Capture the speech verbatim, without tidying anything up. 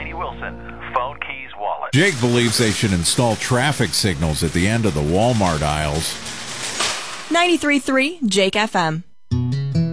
Laney Wilson, phone, keys, wallet. Jake believes they should install traffic signals at the end of the Walmart aisles. ninety-three point three Jake F M.